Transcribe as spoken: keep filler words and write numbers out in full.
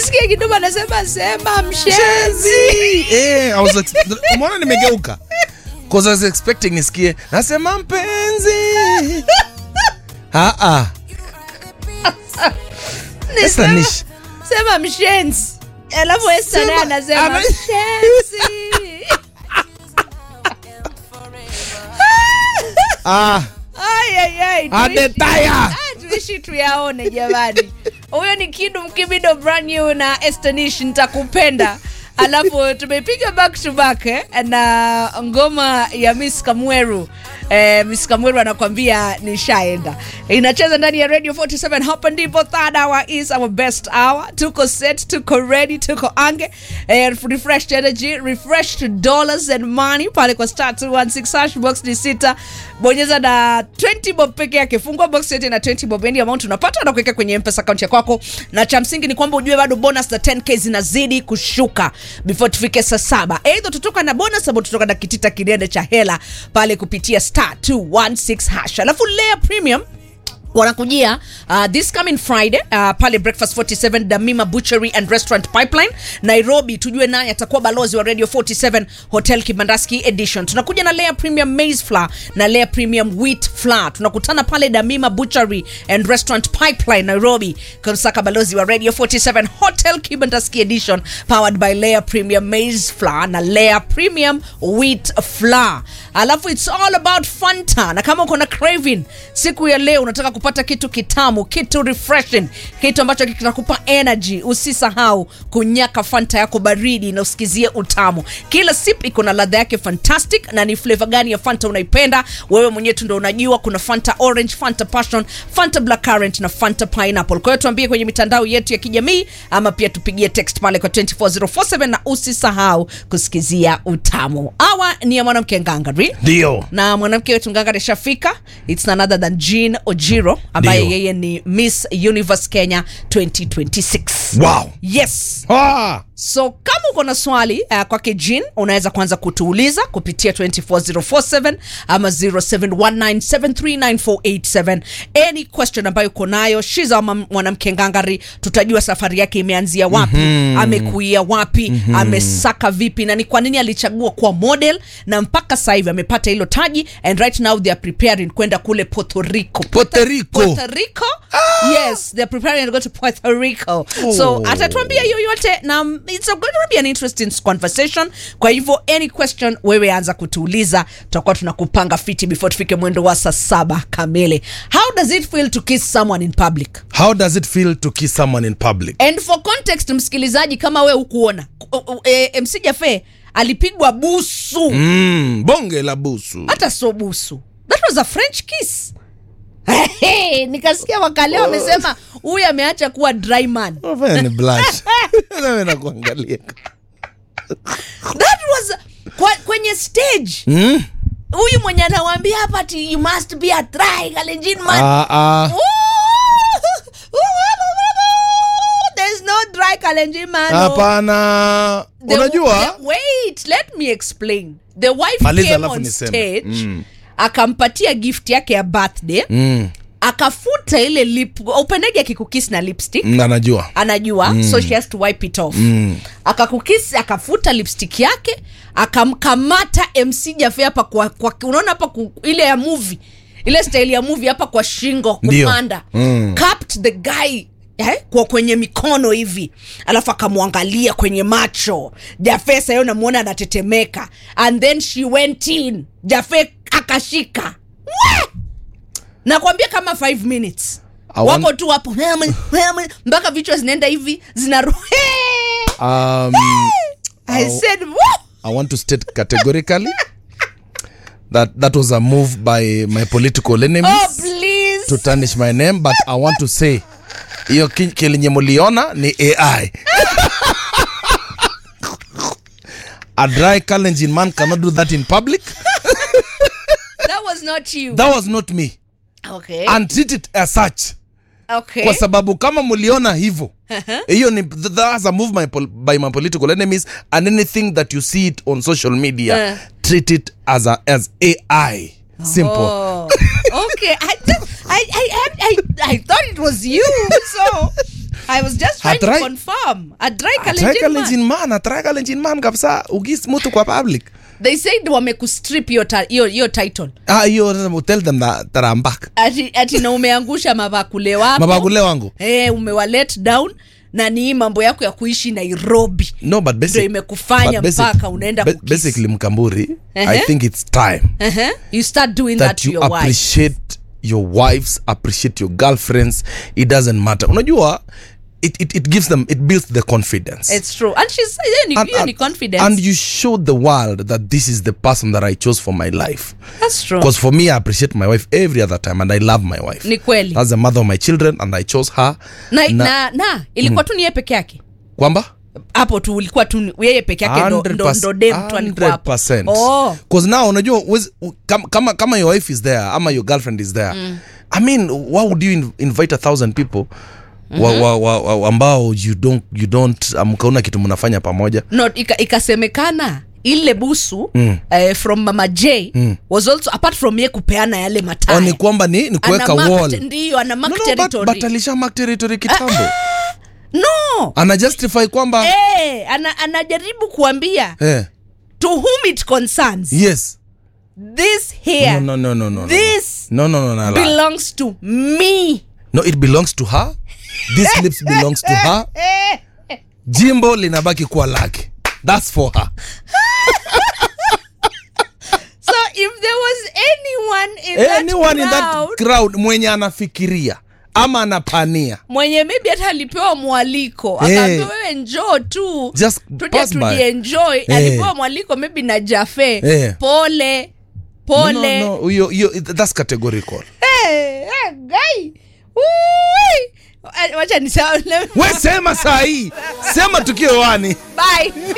Nisikie Kiduma anasema sema mshenzi. Eh, I was expecting. Umeona nimegeuka. Cause I was expecting nisikie nasema mpenzi. Ah ah. Nisema sema mshenzi. Alafu Esther naye anasema mshenzi. Ah. Ay ay ay. Adetaya. Tuishi tuyaone jamani. Huyo ni Kidu Mkibido brand new na Estonish nitakupenda. Alafu tumepiga back to back eh, na ngoma ya Miss Kamweru. Eh, Miss Kamweru anakuambia nishaenda. Inacheza ndani ya Radio forty-seven. Hapa ndipo third hour is our best hour. Tuko set, tuko ready, tuko ange. Eh, refreshed energy, refreshed dollars and money pale kwa star two one six hash box ni sita. Bonyeza na twenty bob peke yake. Fungua box yote na twenty bob. Any amount unapata na kuweka kwenye M-Pesa account ya kwako. Na cha msingi ni kwamba ujue bado bonus za ten K zinazidi kushuka before tufike saa saba. Either tutoka na bonus au tutoka na kitita kidende cha hela pale kupitia star two one six hash. Alafu Layer Premium wanakujia uh, this coming Friday uh, pale Breakfast forty-seven Damima Butchery and Restaurant Pipeline Nairobi. Tujue naye atakuwa balozi wa Radio forty-seven Hotel Kibandaski Edition. Tunakuja na Layer Premium Maize Flour na Layer Premium Wheat Flour. Tunakutana pale Damima Butchery and Restaurant Pipeline Nairobi kumsaka balozi wa Radio forty-seven Hotel Kibandaski Edition powered by Layer Premium Maize Flour na Layer Premium Wheat Flour. Alafu it's all about Fanta. Na kama uko na craving siku ya leo unataka kupata kitu kitamu, kitu refreshing, kitu ambacho kitakupa energy, usisahau kunyaka Fanta yako baridi na usikizie utamu. Kila sip iko na ladha yake fantastic. Na ni flavor gani ya Fanta unaipenda wewe mwenyewe tu ndio unajua. Kuna Fanta Orange, Fanta Passion, Fanta Blackcurrant na Fanta Pineapple. Kwa hiyo tuambie kwenye mitandao yetu ya kijamii ama pia tupigie text pale kwa two four zero four seven na usisahau kusikizia utamu. Hawa ni ya mwanamke ngangari. Ndio. Na mwanamke wetu ngangari shafika. It's none other than Jean Ojiro ambaye yeye ni Miss Universe Kenya twenty twenty-six. Wow. Yes. Ah. So kama uko na swali uh, kwake Jean unaweza kwanza kutuuliza kupitia two four zero four seven ama zero seven one nine seven three nine four eight seven. Any question ambayo uko nayo, Shiza mwanamke ngangari, tutajua safari yake imeanzia wapi, mm-hmm. amekuia wapi, mm-hmm. amesaka vipi na ni kwa nini alichagua kuwa model na mpaka sasa hivi amepata hilo taji. And right now they are preparing kwenda kule Puerto Rico. Puerto Rico. Puerto Rico? Ah! Yes, they are preparing to go to Puerto Rico. Oh. So atatuambia yoyote na it's going to be an interesting conversation. Kwa hivyo any question wewe anza kutuuliza, tutakuwa tunakupanga fiti before tufike mwendo wa saa saba kamili. How does it feel to kiss someone in public? How does it feel to kiss someone in public? And for context msikilizaji, kama wewe hukuona e, M C Jaffe alipigwa busu. Mm, bonge la busu. Hata so busu. That was a French kiss. Hey, nikasikia wakaleo wamesema huyu ameacha kuwa dry man. Wewe ni blush. Wewe nakuangalia. That was kwa, kwenye stage. Mm. Huyu mwenye anawaambia hapa ati you must be a dry Kalenjin man. Ah ah. There's no dry Kalenjin man. Hapana. Unajua? Wait, let me explain. The wife Maliza came on niseme. stage. Mm. Akampatia gift yake ya birthday. Mm. Akafuta ile lip, upendege akikukiss na lipstick. Mm, anajua. Anajua, mm. so she has to wipe it off. Mm. Akakukiss, akafuta lipstick yake, akamkamata M C Jaffe hapa kwa, kwa unaona hapa ile ya movie. Ile style ya movie hapa kwa shingo kupanda. Mm. Capped the guy eh, kwa kwenye mikono hivi. Alafu akamwangalia kwenye macho. Jaffe sasa yeye unamuona anatetemeka. And then she went in. Jaffe akashika. Nakwambia kama five minutes. Want... wako tu hapo mpaka vichwa zinaenda hivi zinaru. Um, I said I want to state categorically that that was a move by my political enemies. Oh, please. To tarnish my name, but I want to say hiyo kilinye muliona ni A I. A dry Kalenjin man cannot do that in public. That was not you. That was not me. Okay. And treat it as such. Okay. Kwa sababu kama muliona hivyo, hiyo ni that's a move my, by my political enemies, and anything that you see it on social media, uh. treat it as a as A I. Simple. Oh. Okay. I, I I I I I thought it was you. So I was just trying Atrai- to confirm. A dry Atrai Kalenjin Kalenjin man. man, atrai Kalenjin man kabisa. Ugis mtu kwa public. They said wamekustrip your, ta- your, your title. Ah, you tell them that, that I'm back. Ati, ati na umeangusha mabakule wako. Mabakule wangu. Eh, umewa let down. Na ni mambo yako ya kuishi Nairobi. No, but basic, ndio imekufanya mpaka unaenda ba- kukisi. basically Mkamburi, Uh-huh. I think it's time Uh-huh. You start doing that, that to you your wife. appreciate your wives, appreciate your girlfriends. It doesn't matter. Unajua, it, it, it gives them, it builds the confidence. It's true. And she's yeah, and, ni, and, ni confidence. and you show the world that this is the person that I chose for my life. That's true. Because for me, I appreciate my wife every other time, and I love my wife. Ni kweli. That's the mother of my children, and I chose her. Na, na, na ilikuwa tu ni yeye peke yake. Kwamba? Hapo tu ulikuwa tu yeye peke yake ndo ndo ndo dem tu alikuwa hapo. one hundred percent. Oh. Because now unajua kama, kama kama your wife is there ama your girlfriend is there. Mm. I mean, why would you in, invite a thousand people mm-hmm. wa, wa, wa, wa, ambao you don't you don't amkaona kitu mnafanya pamoja? No, ika, ikasemekana ile busu mm. uh, from Mama J mm. was also apart from ye kupeana yale mataya. O ni kwamba ni ni kuweka wall. Ndio ana mark no, no, territory. But, but alisha mark territory kitambo. No. Ana justify kwamba eh ana anajaribu kuambia eh to whom it concerns. Yes. This here. No no no no no. This no no no no. no belongs to me. No, it belongs to her. This lips belongs to her. Jimbo linabaki kuwa lake. That's for her. So if there was anyone in anyone that in that crowd mwenye anafikiria ama anapania mwenye maybe hata alipewa mwaliko hey. Akaambiwa wewe njoo tu Just tuje pass by. tujienjoy hey. Alipewa mwaliko maybe na Jafe hey. Pole pole no, no, no. You, you, that's categorical. hey, hey, guy Ui. Wacha nisema we sema sahi sema tukio wani bye